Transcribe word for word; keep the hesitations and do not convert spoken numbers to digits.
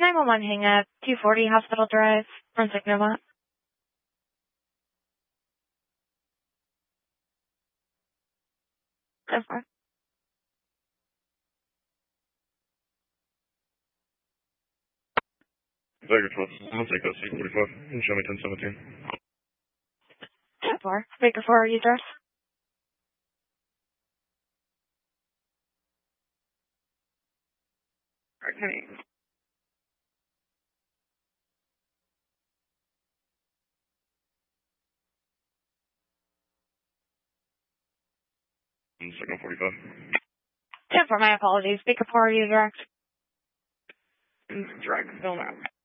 nine one one hang up, two forty Hospital Drive, Brunswick, Nova. So far. Tiger twelve, I'll take that C forty-five, and show me ten seventeen. So far. Baker four, you address. Okay. Second forty-five. ten four, my apologies. Baker four, you direct. Direct, still now.